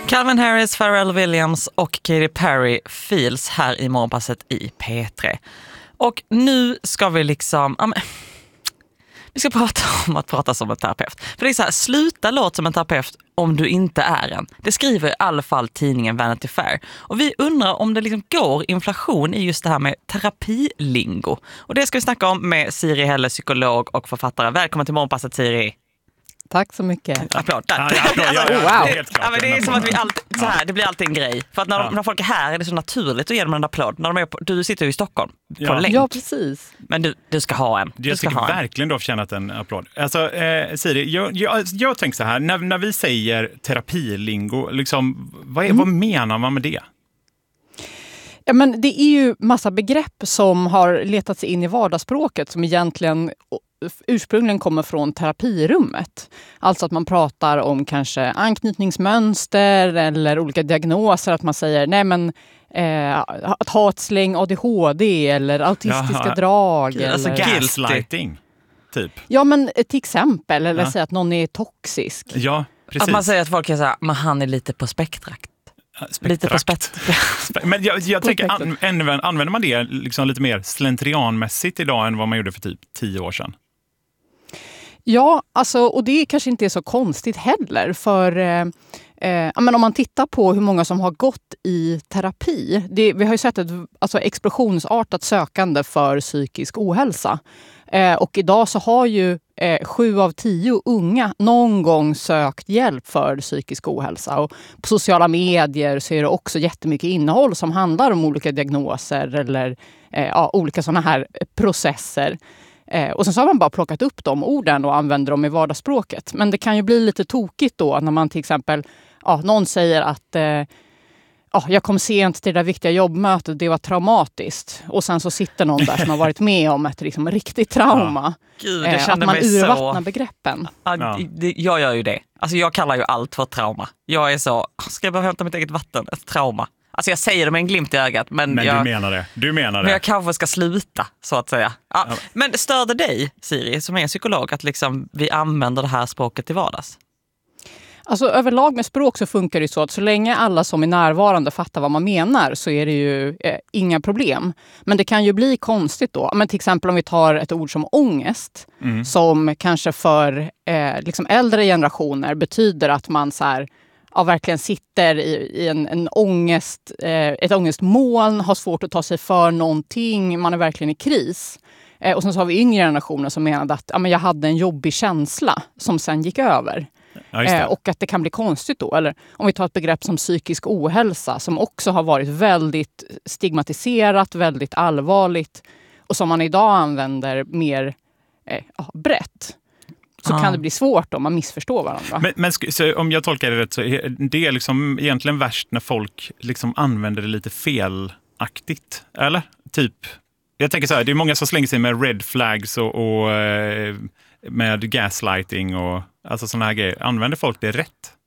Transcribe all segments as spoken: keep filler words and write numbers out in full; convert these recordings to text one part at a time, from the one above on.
Calvin Harris, Pharrell Williams och Katy Perry Feels här i Morgonpasset i P tre. Och nu ska vi liksom... Ja, men, vi ska prata om att prata som en terapeut. För det är så här, sluta låt som en terapeut om du inte är en. Det skriver i alla fall tidningen Vanity Fair. Och vi undrar om det liksom går inflation i just det här med terapilingo. Och det ska vi snacka om med Siri Helle, psykolog och författare. Välkommen till Morgonpasset, Siri. Tack så mycket. Applåd. Ja, ja, ja, ja, ja, wow. det är helt klart. Ja, men det är som att vi alltid, så här, det blir alltid en grej. För att när, Ja. när folk är här är det så naturligt att ge dem en applåd. När de är på, du sitter ju i Stockholm på Ja. länk. Ja, precis. Men du, du ska ha en. Du Jag ska tycker ha en. verkligen du har förtjänat en applåd. Alltså, eh, Siri, jag, jag, jag tänker så här, när, när vi säger terapilingo, liksom, vad, är, Mm. vad menar man med det? Ja, men det är ju massa begrepp som har letats in i vardagsspråket som egentligen ursprungligen kommer från terapirummet. Alltså att man pratar om kanske anknytningsmönster eller olika diagnoser. Att man säger, nej men eh, att ha ett släng A D H D eller autistiska Jaha. drag. Gud, alltså, eller... Gaslighting, typ. Ja, men till exempel. Eller Ja. säga att någon är toxisk. Ja, precis. Att man säger att folk är så här, men han är lite på spektrat. Lite på Spektrakt. spektrat. Men jag, jag På tänker, spektrat. an, använder, använder man det liksom lite mer slentrianmässigt idag än vad man gjorde för typ tio år sedan? Ja, alltså, och det kanske inte är så konstigt heller. För eh, eh, men om man tittar på hur många som har gått i terapi. Det, vi har ju sett ett alltså, explosionsartat sökande för psykisk ohälsa. Eh, och idag så har ju eh, sju av tio unga någon gång sökt hjälp för psykisk ohälsa. Och på sociala medier så är det också jättemycket innehåll som handlar om olika diagnoser eller eh, ja, olika sådana här processer. Eh, och sen så har man bara plockat upp de orden och använder dem i vardagsspråket. Men det kan ju bli lite tokigt då när man till exempel, ja, någon säger att eh, ja, jag kom sent till det där viktiga jobbmötet, det var traumatiskt. Och sen så sitter någon där som har varit med om ett liksom, riktigt trauma. Gud, Eh, det att kände man mig urvattnar så... begreppen. Ja, Ja. det, jag gör ju det. Alltså jag kallar ju allt för trauma. Jag är så, ska jag behöva hämta mitt eget vatten? Ett trauma. Alltså jag säger det med en glimt i ögat. Men, Men jag, du menar det. Du menar men det. jag kanske ska sluta, så att säga. Ja. Ja. Men stör det dig, Siri, som är psykolog, att liksom vi använder det här språket till vardags? Alltså överlag med språk så funkar det så att så länge alla som är närvarande fattar vad man menar så är det ju eh, inga problem. Men det kan ju bli konstigt då. Men till exempel om vi tar ett ord som ångest Mm. som kanske för eh, liksom äldre generationer betyder att man så här, ja, verkligen sitter i, i en, en ångest, eh, ett ångestmoln, har svårt att ta sig för någonting, man är verkligen i kris. Eh, och sen så har vi yngre generationer som menade att ja, men jag hade en jobbig känsla som sen gick över. Ja, just det. Eh, och att det kan bli konstigt då. Eller om vi tar ett begrepp som psykisk ohälsa som också har varit väldigt stigmatiserat, väldigt allvarligt och som man idag använder mer eh, ja, brett. Så Ja. kan det bli svårt om man missförstår varandra. Men, men sk- så om jag tolkar det rätt så är det är liksom egentligen värst när folk liksom använder det lite felaktigt. Eller? Typ, jag tänker så här, det är många som slänger sig med red flags och, och eh, med gaslighting och alltså sådana här grejer. Använder folk det rätt?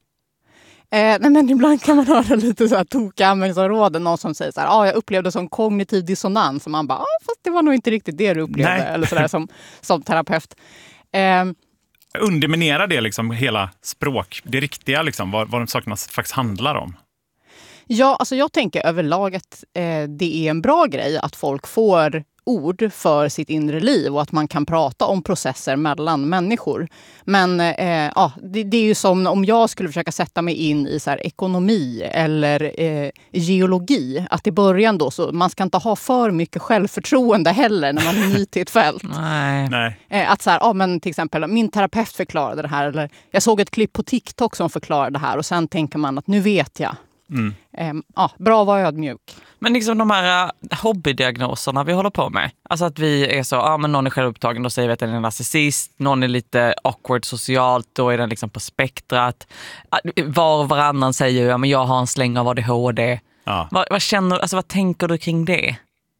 Eh, nej, men ibland kan man höra lite så här tokiga användningsområden. Någon som säger så här, ah, jag upplevde som kognitiv dissonans. Och man bara, ah, fast det var nog inte riktigt det du upplevde. Nej. Eller så där, som, som terapeut. Eh, Underminerar det liksom hela språk, det riktiga liksom, vad, vad de sakerna faktiskt handlar om? Ja, alltså jag tänker överlag att eh, det är en bra grej att folk får ord för sitt inre liv och att man kan prata om processer mellan människor. Men eh, ja, det, det är ju som om jag skulle försöka sätta mig in i så här, ekonomi eller eh, geologi. Att i början då, så man ska inte ha för mycket självförtroende heller när man är ny till ett fält. Nej. Nej. Eh, att så här, ja, men till exempel min terapeut förklarade det här. Eller jag såg ett klipp på TikTok som förklarade det här och sen tänker man att nu vet jag. Mm. Eh, ja, bra att vara ödmjuk. Men liksom de här uh, hobbydiagnoserna vi håller på med. Alltså att vi är så, ja ah, men någon är självupptagen, då säger vi att den är en narcissist. Någon är lite awkward socialt, då är den liksom på spektrat. Uh, var och varannan säger ju, ja men jag har en släng av A D H D. Ja. Vad, vad känner, alltså vad tänker du kring det?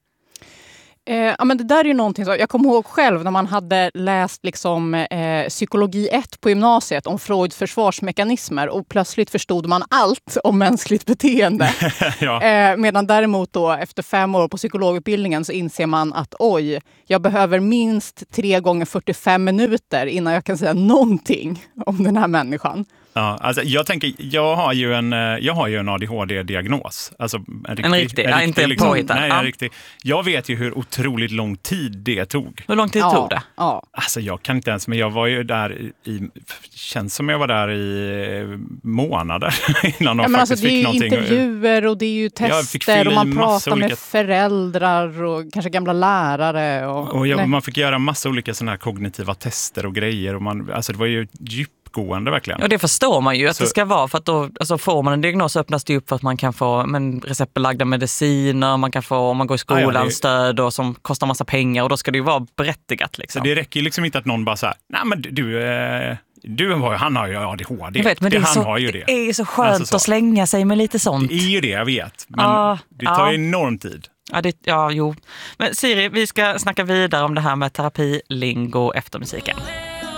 Eh, ja, men det där är ju någonting så, jag kommer ihåg själv när man hade läst liksom, eh, psykologi ett på gymnasiet om Freuds försvarsmekanismer och plötsligt förstod man allt om mänskligt beteende. Ja. eh, medan däremot då efter fem år på psykologutbildningen så inser man att oj, jag behöver minst tre gånger fyrtiofem minuter innan jag kan säga någonting om den här människan. Ja, alltså jag tänker, jag har ju en, jag har ju en A D H D-diagnos. Alltså en riktig. En riktig, en ja, riktig inte liksom, påhittad. Nej, Ja. en riktig. Jag vet ju hur otroligt lång tid det tog. Hur lång tid ja, tog det? Ja. Alltså jag kan inte ens, men jag var ju där i, i känns som jag var där i månader innan de Ja, men alltså, faktiskt det är fick ju någonting. intervjuer och det är ju Jag fick tester fylla och man i massa pratar med olika- föräldrar och kanske gamla lärare. Och, Och jag, nej. man fick göra massa olika såna här kognitiva tester och grejer. Och man, alltså det var ju djupgående verkligen. Och det förstår man ju att Så- det ska vara, för att då, alltså får man en diagnos öppnas det upp för att man kan få men, receptbelagda mediciner, man kan få, om man går i skolan, Ah, ja, det- stöd och som kostar massa pengar, och då ska det ju vara berättigat. Liksom. Så det räcker ju liksom inte att någon bara så här, nej men du, du, eh, du har, han har ju A D H D. Jag vet, men det, är han så, har ju det. det är så skönt Alltså så. att slänga sig med lite sånt. Det är ju det, jag vet. Men Ja, det tar ja. enorm tid. Ja, det, ja, jo. Men Siri, vi ska snacka vidare om det här med terapilingo efter musiken.